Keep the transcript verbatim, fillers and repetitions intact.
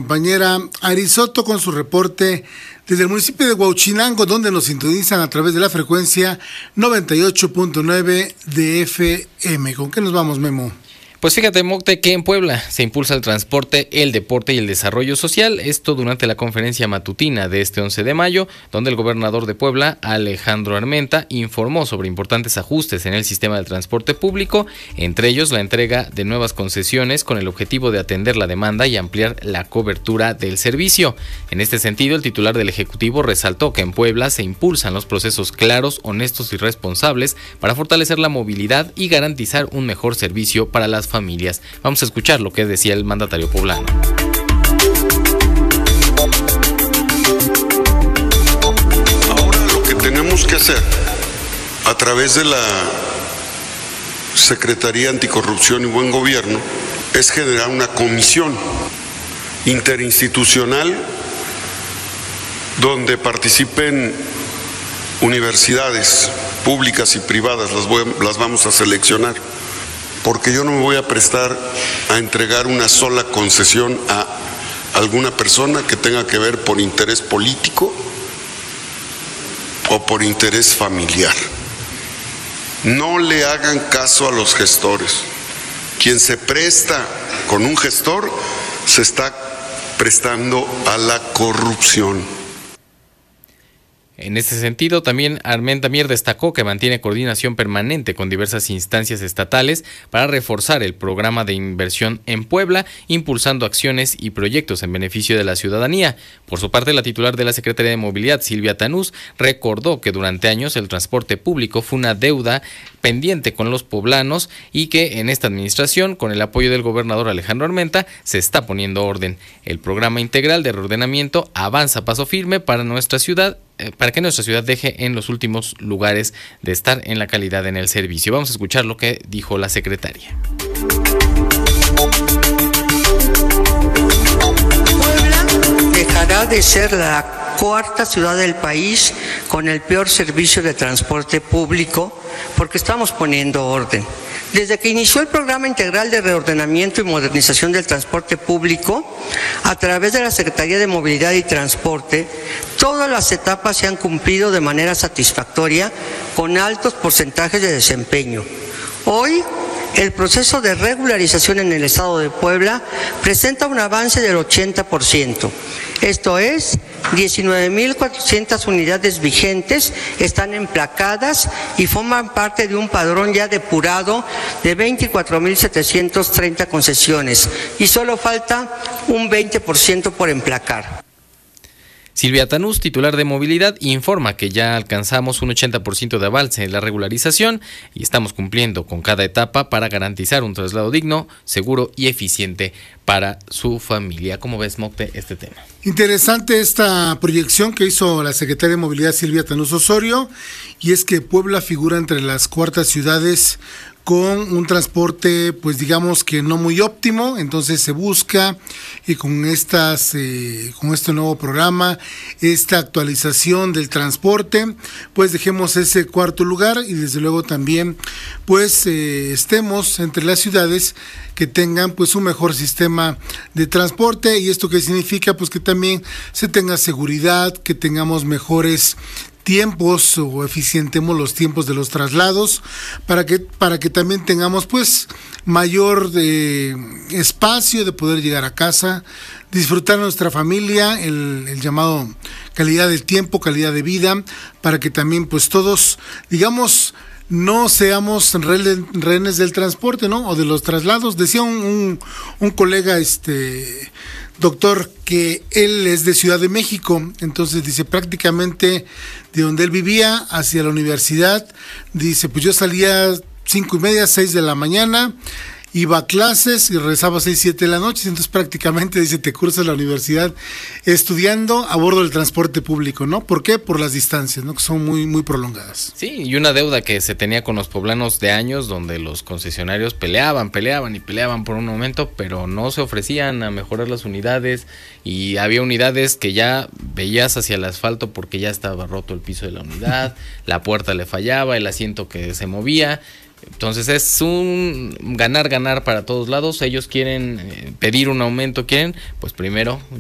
compañera Ari Soto con su reporte desde el municipio de Huauchinango, donde nos sintonizan a través de la frecuencia noventa y ocho punto nueve de F M. ¿Con qué nos vamos, Memo? Pues fíjate, Mocte, que en Puebla se impulsa el transporte, el deporte y el desarrollo social. Esto durante la conferencia matutina de este once de mayo, donde el gobernador de Puebla, Alejandro Armenta, informó sobre importantes ajustes en el sistema de transporte público, entre ellos la entrega de nuevas concesiones con el objetivo de atender la demanda y ampliar la cobertura del servicio. En este sentido, el titular del Ejecutivo resaltó que en Puebla se impulsan los procesos claros, honestos y responsables para fortalecer la movilidad y garantizar un mejor servicio para las familias. Vamos a escuchar lo que decía el mandatario poblano. Ahora lo que tenemos que hacer a través de la Secretaría Anticorrupción y Buen Gobierno es generar una comisión interinstitucional donde participen universidades públicas y privadas, las, voy, las vamos a seleccionar, porque yo no me voy a prestar a entregar una sola concesión a alguna persona que tenga que ver por interés político o por interés familiar. No le hagan caso a los gestores. Quien se presta con un gestor se está prestando a la corrupción. En este sentido, también Armenta Mier destacó que mantiene coordinación permanente con diversas instancias estatales para reforzar el programa de inversión en Puebla, impulsando acciones y proyectos en beneficio de la ciudadanía. Por su parte, la titular de la Secretaría de Movilidad, Silvia Tanús, recordó que durante años el transporte público fue una deuda pendiente con los poblanos y que en esta administración, con el apoyo del gobernador Alejandro Armenta, se está poniendo orden. El programa integral de reordenamiento avanza a paso firme para nuestra ciudad, para que nuestra ciudad deje en los últimos lugares de estar en la calidad en el servicio. Vamos a escuchar lo que dijo la secretaria. Puebla dejará de ser la cuarta ciudad del país con el peor servicio de transporte público porque estamos poniendo orden. Desde que inició el Programa Integral de Reordenamiento y Modernización del Transporte Público, a través de la Secretaría de Movilidad y Transporte, todas las etapas se han cumplido de manera satisfactoria con altos porcentajes de desempeño. Hoy, el proceso de regularización en el estado de Puebla presenta un avance del ochenta por ciento. Esto es, diecinueve mil cuatrocientas unidades vigentes están emplacadas y forman parte de un padrón ya depurado de veinticuatro mil setecientas treinta concesiones y solo falta un veinte por ciento por emplacar. Silvia Tanús, titular de Movilidad, informa que ya alcanzamos un ochenta por ciento de avance en la regularización y estamos cumpliendo con cada etapa para garantizar un traslado digno, seguro y eficiente para su familia. ¿Cómo ves, Mocte, este tema? Interesante esta proyección que hizo la secretaria de Movilidad, Silvia Tanús Osorio, y es que Puebla figura entre las cuartas ciudades con un transporte, pues digamos que no muy óptimo. Entonces se busca y con estas, eh, con este nuevo programa, esta actualización del transporte, pues dejemos ese cuarto lugar y desde luego también, pues eh, estemos entre las ciudades que tengan pues un mejor sistema de transporte. ¿Y esto qué significa? Pues que también se tenga seguridad, que tengamos mejores tiempos o eficientemos los tiempos de los traslados para que para que también tengamos pues mayor de espacio de poder llegar a casa, disfrutar nuestra familia, el, el llamado calidad del tiempo, calidad de vida, para que también pues todos digamos no seamos rehenes del transporte, ¿no? O de los traslados. Decía un, un, un colega, este doctor, que él es de Ciudad de México, entonces dice prácticamente de donde él vivía hacia la universidad, dice pues yo salía cinco y media, seis de la mañana, iba a clases y regresaba a seis, siete de la noche, entonces prácticamente dice te cruzas la universidad estudiando a bordo del transporte público, ¿no? ¿Por qué? Por las distancias, ¿no? Que son muy, muy prolongadas. Sí, y una deuda que se tenía con los poblanos de años, donde los concesionarios peleaban, peleaban y peleaban por un momento, pero no se ofrecían a mejorar las unidades, y había unidades que ya veías hacia el asfalto porque ya estaba roto el piso de la unidad, la puerta le fallaba, el asiento que se movía. Entonces es un ganar, ganar para todos lados. Ellos quieren eh, pedir un aumento, quieren, pues primero